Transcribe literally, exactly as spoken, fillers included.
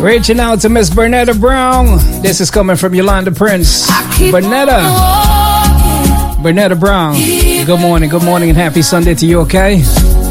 Reaching out to Miss Bernetta Brown. This is coming from Yolanda Prince. Bernetta. Bernetta Brown. Good morning, good morning, and happy Sunday to you, okay?